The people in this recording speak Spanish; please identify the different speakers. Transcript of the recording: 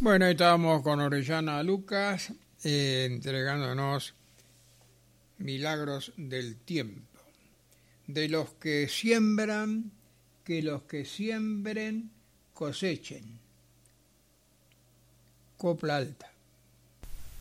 Speaker 1: Bueno, ahí estábamos con Orellana Lucas entregándonos milagros del tiempo. De los que siembran, que los que siembren cosechen. Copla alta.